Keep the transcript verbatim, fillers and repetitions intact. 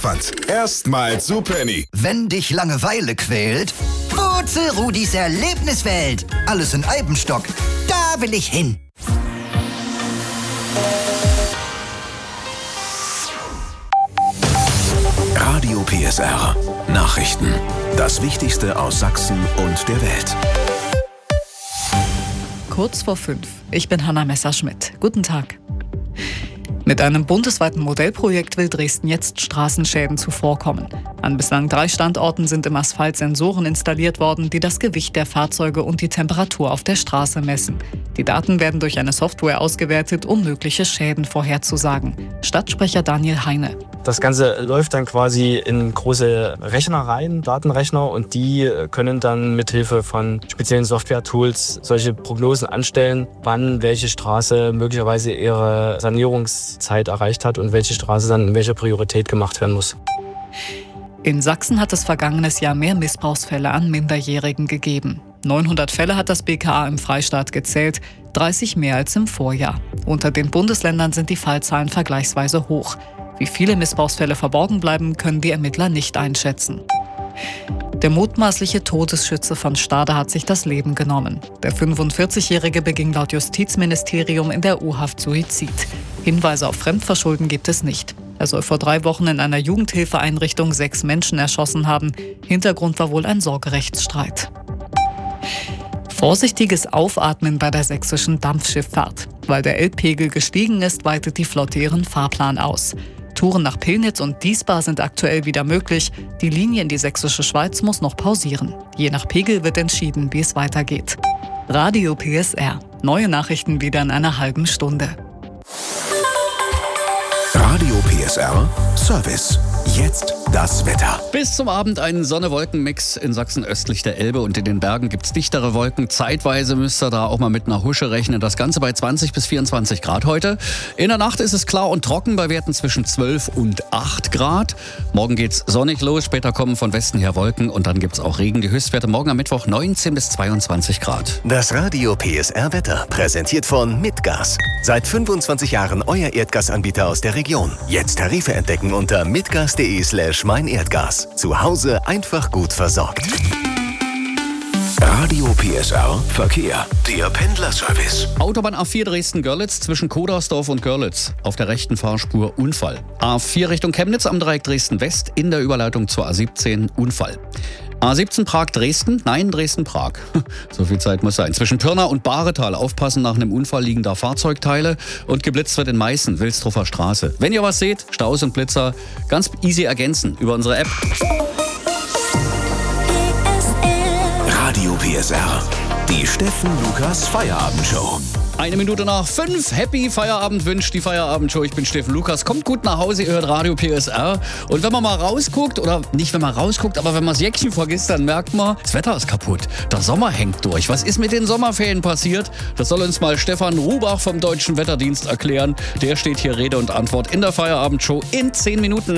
Aufwand. Erstmal zu Penny. Wenn dich Langeweile quält, Wurzel Rudis Erlebniswelt. Alles in Eibenstock. Da will ich hin. Radio P S R. Nachrichten. Das Wichtigste aus Sachsen und der Welt. Kurz vor fünf. Ich bin Hanna Messerschmidt. Guten Tag. Mit einem bundesweiten Modellprojekt will Dresden jetzt Straßenschäden zuvorkommen. An bislang drei Standorten sind im Asphalt Sensoren installiert worden, die das Gewicht der Fahrzeuge und die Temperatur auf der Straße messen. Die Daten werden durch eine Software ausgewertet, um mögliche Schäden vorherzusagen. Stadtsprecher Daniel Heine. Das Ganze läuft dann quasi in große Rechner rein, Datenrechner, und die können dann mithilfe von speziellen Software-Tools solche Prognosen anstellen, wann welche Straße möglicherweise ihre Sanierungszeit erreicht hat und welche Straße dann in welcher Priorität gemacht werden muss. In Sachsen hat es vergangenes Jahr mehr Missbrauchsfälle an Minderjährigen gegeben. neunhundert Fälle hat das B K A im Freistaat gezählt, dreißig mehr als im Vorjahr. Unter den Bundesländern sind die Fallzahlen vergleichsweise hoch. Wie viele Missbrauchsfälle verborgen bleiben, können die Ermittler nicht einschätzen. Der mutmaßliche Todesschütze von Stade hat sich das Leben genommen. Der fünfundvierzigjährige beging laut Justizministerium in der U-Haft Suizid. Hinweise auf Fremdverschulden gibt es nicht. Er soll vor drei Wochen in einer Jugendhilfeeinrichtung sechs Menschen erschossen haben. Hintergrund war wohl ein Sorgerechtsstreit. Vorsichtiges Aufatmen bei der sächsischen Dampfschifffahrt. Weil der Elbpegel gestiegen ist, weitet die Flotte ihren Fahrplan aus. Touren nach Pillnitz und Diesbar sind aktuell wieder möglich. Die Linie in die sächsische Schweiz muss noch pausieren. Je nach Pegel wird entschieden, wie es weitergeht. Radio P S R. Neue Nachrichten wieder in einer halben Stunde. Radio P S R Service. Jetzt das Wetter. Bis zum Abend ein Sonne-Wolken-Mix in Sachsen östlich der Elbe, und in den Bergen gibt es dichtere Wolken. Zeitweise müsst ihr da auch mal mit einer Husche rechnen. Das Ganze bei zwanzig bis vierundzwanzig Grad heute. In der Nacht ist es klar und trocken bei Werten zwischen zwölf und acht Grad. Morgen geht's sonnig los, später kommen von Westen her Wolken und dann gibt's auch Regen. Die Höchstwerte morgen am Mittwoch neunzehn bis zweiundzwanzig Grad. Das Radio P S R Wetter präsentiert von Mitgas. Seit fünfundzwanzig Jahren euer Erdgasanbieter aus der Region. Jetzt Tarife entdecken unter mitgas.de slash mein Erdgas. Zu Hause einfach gut versorgt. Radio P S R Verkehr. Der Pendlerservice. Autobahn A vier Dresden-Görlitz zwischen Kodersdorf und Görlitz. Auf der rechten Fahrspur Unfall. A vier Richtung Chemnitz am Dreieck Dresden-West in der Überleitung zur A siebzehn Unfall. A siebzehn Prag-Dresden, nein, Dresden-Prag. So viel Zeit muss sein. Zwischen Pirna und Bahretal aufpassen, nach einem Unfall liegen da Fahrzeugteile und geblitzt wird in Meißen, Wilsdruffer Straße. Wenn ihr was seht, Staus und Blitzer, ganz easy ergänzen über unsere App. Radio P S R. Die Steffen Lukas Feierabendshow. Eine Minute nach fünf. Happy Feierabend wünscht die Feierabendshow. Ich bin Steffen Lukas. Kommt gut nach Hause, ihr hört Radio P S R. Und wenn man mal rausguckt, oder nicht wenn man rausguckt, aber wenn man das Jäckchen vergisst, dann merkt man, das Wetter ist kaputt. Der Sommer hängt durch. Was ist mit den Sommerferien passiert? Das soll uns mal Stefan Rubach vom Deutschen Wetterdienst erklären. Der steht hier Rede und Antwort in der Feierabendshow in zehn Minuten.